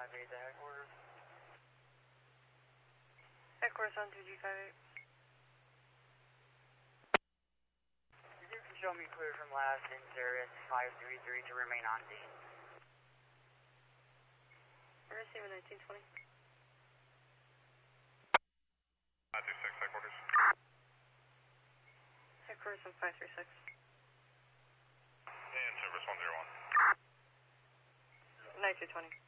258 to headquarters. Headquarters on 2258. You can show me clear from last in Sirius 533 to remain on scene. We're receiving 1920. 926 headquarters. Headquarters on 536. And service 101. 9220.